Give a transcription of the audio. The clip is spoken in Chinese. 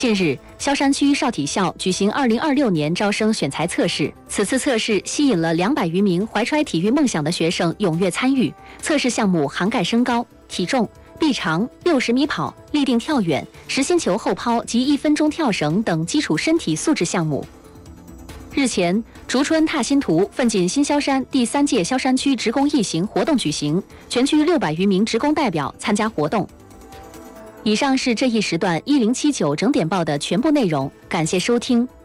近日，萧山区少体校举行2026年招生选材测试。此次测试吸引了200余名怀揣体育梦想的学生踊跃参与。测试项目涵盖身高、体重、臂长、60米跑、立定跳远、实心球后抛及1分钟跳绳等基础身体素质项目。日前，竹春踏新图奋进新萧山第3届萧山区职工义行活动举行，全区600余名职工代表参加活动。以上是这一时段1079整点报的全部内容，感谢收听。